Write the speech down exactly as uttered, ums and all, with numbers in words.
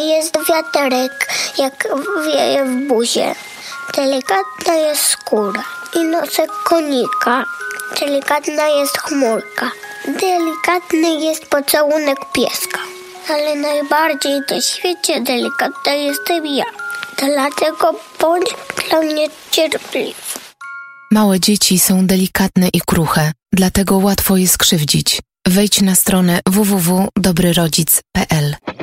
jest wiaterek, jak wieje w buzie. Delikatna jest skóra i nosek konika. Delikatna jest chmurka. Delikatny jest pocałunek pieska. Ale najbardziej na świecie delikatna jestem ja. Dlatego bądź dla mnie cierpliwy. Małe dzieci są delikatne i kruche, dlatego łatwo je skrzywdzić. Wejdź na stronę w w w kropka dobry rodzic kropka p l.